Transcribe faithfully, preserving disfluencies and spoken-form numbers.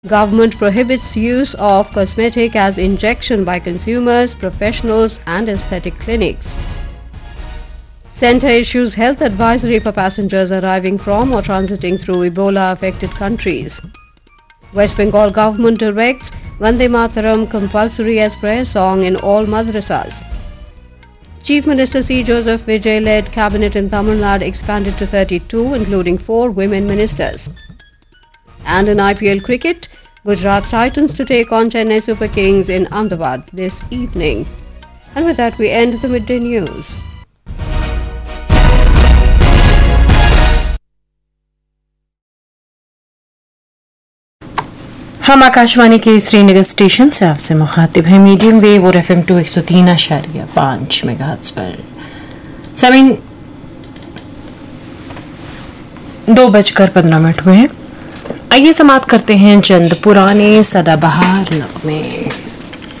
Government prohibits use of cosmetic as injection by consumers, professionals and aesthetic clinics. Centre issues health advisory for passengers arriving from or transiting through Ebola-affected countries. West Bengal government directs Vande Mataram compulsory as prayer song in all madrasas. Chief Minister C. Joseph Vijay-led cabinet in Tamil Nadu expanded to thirty-two, including four women ministers. And in I P L cricket, Gujarat Titans to take on Chennai Super Kings in Ahmedabad this evening. And with that, we end the midday news. हम आकाशवाणी के Srinagar station से आपसे मुखातिब हैं medium wave और F M to एक सौ तीन आशारिया पाँच मेगाहर्ट्ज पर। समीन दो बजकर पंद्रह मिनट हुए हैं। आइए समाप्त करते हैं चंद पुराने सदाबहार नगमे।